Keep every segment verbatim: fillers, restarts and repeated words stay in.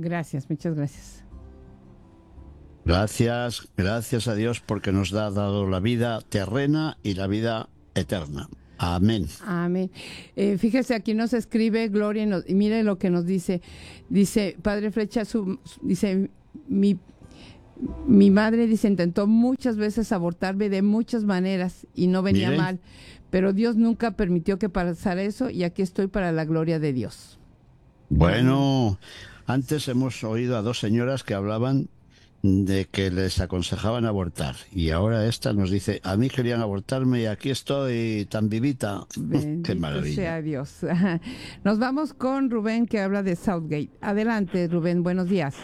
Gracias, muchas gracias. Gracias, gracias a Dios porque nos ha dado la vida terrena y la vida eterna. Amén. Amén. Eh, fíjese, aquí nos escribe Gloria y, nos, y mire lo que nos dice. Dice, Padre Flecha, su, dice, mi, mi madre, dice, intentó muchas veces abortarme de muchas maneras y no venía Mire. mal, pero Dios nunca permitió que pasara eso y aquí estoy para la gloria de Dios. Bueno, antes hemos oído a dos señoras que hablaban de que les aconsejaban abortar y ahora esta nos dice, a mí querían abortarme y aquí estoy tan vivita. Bendito Qué maravilla. sea Dios. Nos vamos con Rubén, que habla de Southgate. Adelante, Rubén, buenos días.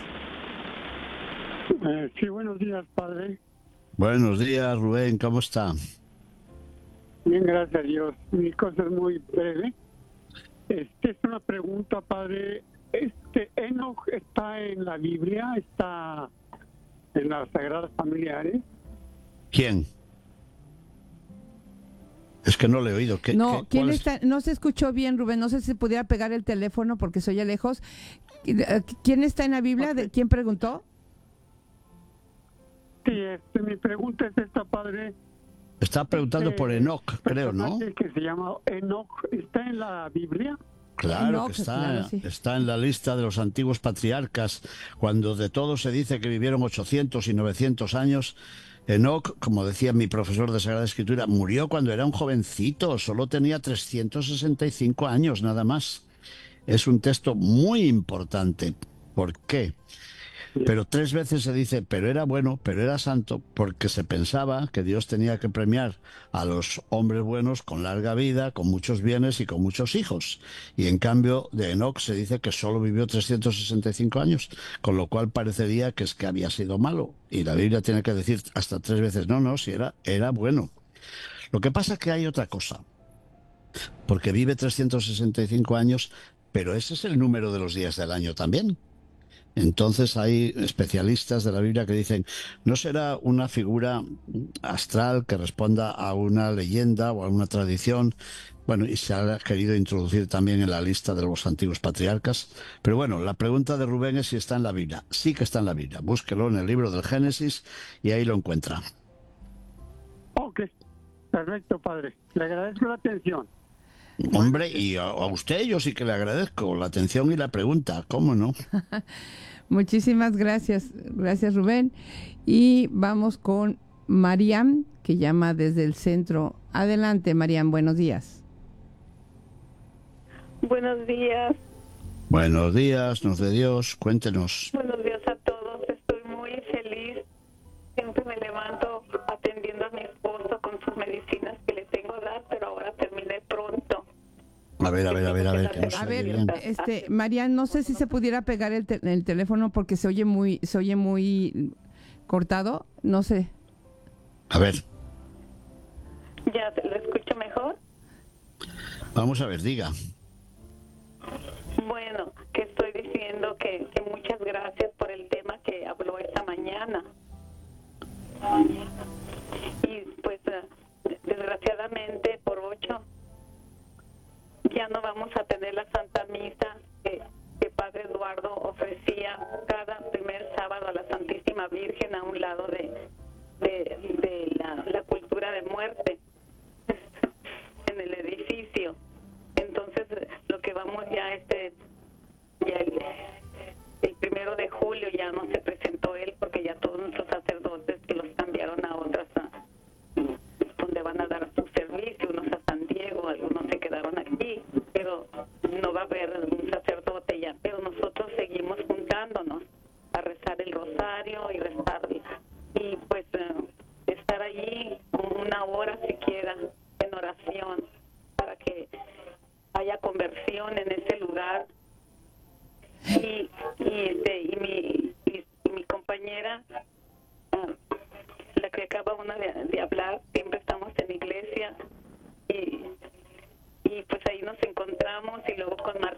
Eh, sí, buenos días, padre. Buenos días, Rubén, ¿cómo está? Bien, gracias a Dios. Mi cosa es muy breve. Este es una pregunta, padre. Este Enoch está en la Biblia, está en las Sagradas Familiares. ¿Quién? Es que no le he oído. ¿Qué, No, qué, ¿quién cuál es? está? No se escuchó bien, Rubén. No sé si pudiera pegar el teléfono porque soy lejos. ¿Quién está en la Biblia? Ok. ¿Quién preguntó? Sí, este, mi pregunta es esta, padre. Está preguntando Este por Enoch, creo, ¿no? personaje que se llama Enoch, ¿está en la Biblia? Claro Enoch, que está, claro, sí. está en la lista de los antiguos patriarcas. Cuando de todos se dice que vivieron ochocientos y novecientos años, Enoch, como decía mi profesor de Sagrada Escritura, murió cuando era un jovencito, solo tenía trescientos sesenta y cinco años, nada más. Es un texto muy importante. ¿Por qué? Pero tres veces se dice, pero era bueno, pero era santo, porque se pensaba que Dios tenía que premiar a los hombres buenos con larga vida, con muchos bienes y con muchos hijos. Y en cambio de Enoch se dice que solo vivió trescientos sesenta y cinco años, con lo cual parecería que es que había sido malo. Y la Biblia tiene que decir hasta tres veces, no, no, si era, era bueno. Lo que pasa es que hay otra cosa, porque vive trescientos sesenta y cinco años, pero ese es el número de los días del año también. Entonces hay especialistas de la Biblia que dicen, ¿no será una figura astral que responda a una leyenda o a una tradición? Bueno, y se ha querido introducir también en la lista de los antiguos patriarcas. Pero bueno, la pregunta de Rubén es si está en la Biblia. Sí que está en la Biblia. Búsquelo en el libro del Génesis y ahí lo encuentra. Ok, perfecto, padre. Le agradezco la atención. Hombre, y a, a usted yo sí que le agradezco la atención y la pregunta, ¿cómo no? Muchísimas gracias. Gracias, Rubén. Y vamos con Mariam, que llama desde el centro. Adelante, Mariam, buenos días. Buenos días. Buenos días, nos de Dios, cuéntenos. Buenos días a todos. Estoy muy feliz. Siempre me levanto atendiendo a mi esposo con sus medicinas que le tengo que dar, pero ahora terminé pronto. A ver, a ver, a ver, a ver, que no se A oye ver, bien. este, Marian, no sé si se pudiera pegar el, te- el teléfono porque se oye muy, se oye muy cortado, no sé. A ver, ¿Ya lo escucho mejor? vamos a ver, diga. Bueno, que estoy diciendo que, que muchas gracias por el tema que habló esta mañana. Y pues eh, desgraciadamente por ocho ya no vamos a tener la Santa Misa que, que Padre Eduardo ofrecía cada primer sábado a la Santísima Virgen a un lado de, de, de la, la cultura de muerte en el edificio. Entonces lo que vamos ya este ya el, el primero de julio ya no se presentó él porque ya todos nuestros sacerdotes los cambiaron a otras a, donde van a dar su servicio, unos a San Diego, algunos se quedaron aquí, pero no va a haber un sacerdote ya, pero nosotros seguimos juntándonos a rezar el rosario y rezar y pues eh, estar allí una hora siquiera en oración para que haya conversión en ese lugar. Y, y, este, y, mi, y, y mi compañera, uh, la que acaba una de, de hablar, siempre estamos en iglesia y, y pues ahí nos encontramos y luego con Marta